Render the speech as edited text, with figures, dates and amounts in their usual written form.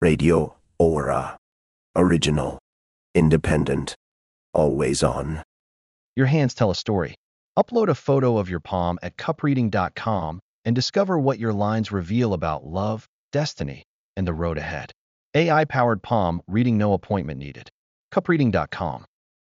Radio Aura. Original. Independent. Always on. Your hands tell a story. Upload a photo of your palm at cupreading.com and discover what your lines reveal about love, destiny, and the road ahead. AI-powered palm reading, no appointment needed. Cupreading.com.